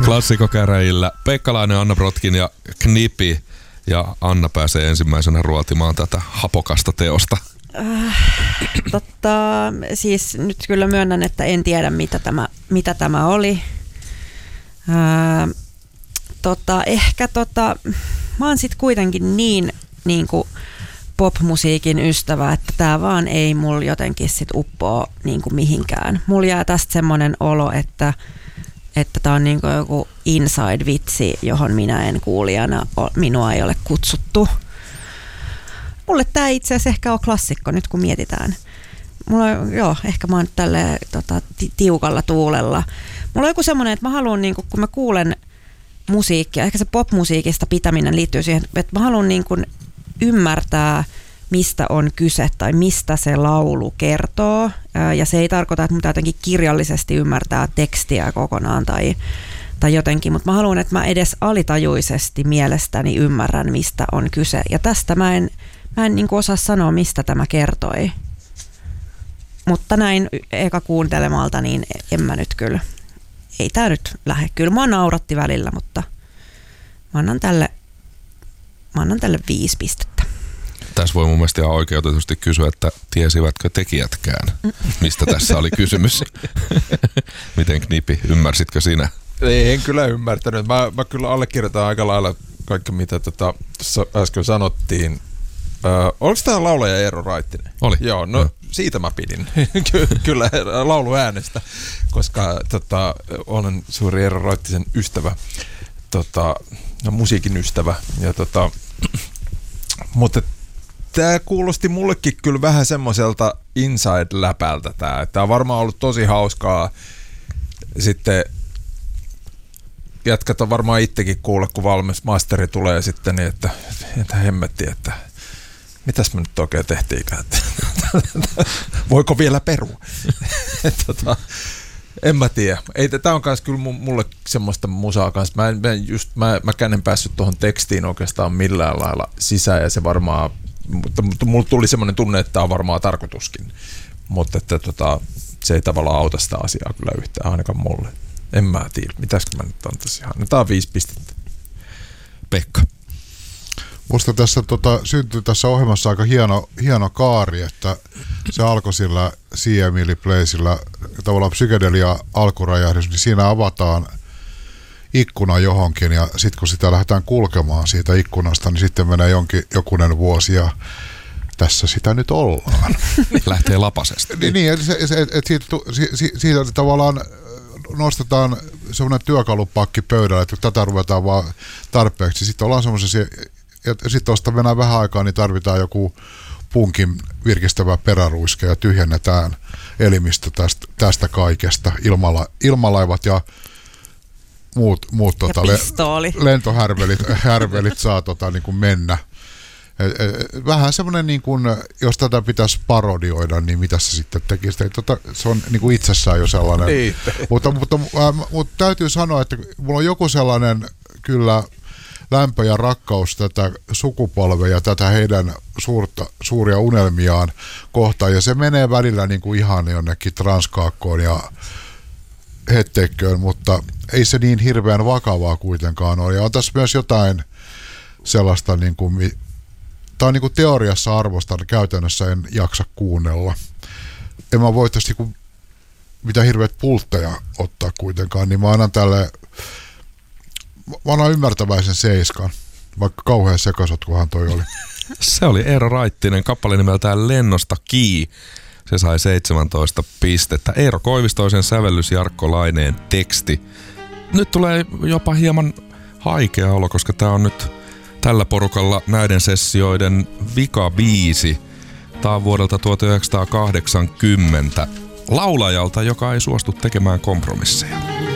Klassikokäräjillä Pekka Laine, Anna Brotkin ja Knipi. Ja Anna pääsee ensimmäisenä ruotimaan tätä hapokasta teosta. Siis nyt kyllä myönnän, että en tiedä mitä tämä oli. Mä oon sit kuitenkin niin kuin popmusiikin ystävä, että tää vaan ei mulla jotenkin sit uppoo niin kuin mihinkään. Mulla jää tästä semmonen olo, että tää on niin kuin joku inside-vitsi, johon minä en kuulijana, minua ei ole kutsuttu. Mulle tää itse asiassa ehkä on klassikko nyt kun mietitään. Ehkä mä oon nyt tälleen tiukalla tuulella. Mulla on joku semmonen, että mä haluan niin kuin, kun mä kuulen musiikkia, ehkä se popmusiikista pitäminen liittyy siihen, että mä haluan niin kuin ymmärtää, mistä on kyse tai mistä se laulu kertoo. Ja se ei tarkoita, että mun jotenkin kirjallisesti ymmärtää tekstiä kokonaan tai jotenkin, mutta mä haluan, että mä edes alitajuisesti mielestäni ymmärrän, mistä on kyse. Ja tästä mä en niin kuin osaa sanoa, mistä tämä kertoi. Mutta näin eka kuuntelemalta, niin en mä nyt kyllä. Ei tää nyt lähde. Kyllä mua nauratti välillä, mutta mä annan tälle 5 pistettä. Tässä voi mun mielestä ihan oikeutetusti kysyä, että tiesivätkö tekijätkään, mistä tässä oli kysymys. Miten Knipi, ymmärsitkö sinä? En kyllä ymmärtänyt. Mä kyllä allekirjoitan aika lailla kaikki, mitä tuossa äsken sanottiin. Oliko tämä laulaja Eero Raittinen? Oli. Joo, siitä mä pidin kyllä lauluäänestä, koska olen suuri Eero Raittisen ystävä, musiikin ystävä. Ja mutta tämä kuulosti mullekin kyllä vähän semmoiselta inside-läpältä tämä. Tämä on varmaan ollut tosi hauskaa sitten. Jatkat on varmaan itsekin kuulla, kun valmis masteri tulee sitten, niin että hemmetti, että mitäs me nyt oikein tehtiinkään? Voiko vielä perua? En mä tiedä. Tämä on myös kyllä mulle semmoista musaa kanssa. Mäkään en päässyt tuohon tekstiin oikeastaan millään lailla sisään ja se varmaan, mutta mulle tuli semmoinen tunne, että tämä on varmaan tarkoituskin. Mutta että se ei tavallaan auta sitä asiaa kyllä yhtään, ainakaan mulle. En mä tiedä. Mitäskö mä nyt antaisin? Tämä on 5 pistettä. Pekka. Musta tässä syntyi tässä ohjelmassa aika hieno kaari, että se alkoi sillä See Emily Placeillä tavallaan psykedelia alkurajahdus, niin siinä avataan ikkuna johonkin ja sitten kun sitä lähdetään kulkemaan siitä ikkunasta, niin sitten menee jokunen vuosi ja tässä sitä nyt ollaan. Lähtee lapasesta. Niin, että siitä tavallaan nostetaan semmoinen työkalupakki pöydälle, että tätä ruvetaan vaan tarpeeksi. Sitten ollaan semmoisia, ja sitten tuosta mennään vähän aikaa, niin tarvitaan joku punkin virkistävä peräruiske ja tyhjennetään elimistö tästä kaikesta. Ilmalaivat ja muut lentohärvelit saa niin kuin mennä. Vähän semmoinen, niin kuin, jos tätä pitäisi parodioida, niin mitä se sitten tekisi? Se on niin kuin itsessään jo sellainen. Mutta täytyy sanoa, että mulla on joku sellainen kyllä lämpö ja rakkaus tätä sukupolvea ja tätä heidän suuria unelmiaan kohtaan. Ja se menee välillä niin kuin ihan jonnekin Transkaakkoon ja Hetteikköön, mutta ei se niin hirveän vakavaa kuitenkaan ole. Ja on tässä myös jotain sellaista, niin kuin, tämä on niin kuin teoriassa arvostan, käytännössä en jaksa kuunnella. En mä voi tästä niin mitä hirveät pultteja ottaa kuitenkaan, niin mä annan ymmärtäväisen 7, vaikka kauhean sekasotkuhan toi oli. Se oli Eero Raittinen, kappale nimeltään Lennosta Kii. Se sai 17 pistettä. Eero Koivistoisen sävellys, Jarkko Laineen teksti. Nyt tulee jopa hieman haikea olo, koska tää on nyt tällä porukalla näiden sessioiden vika biisi. Tää on vuodelta 1980 laulajalta, joka ei suostu tekemään kompromisseja.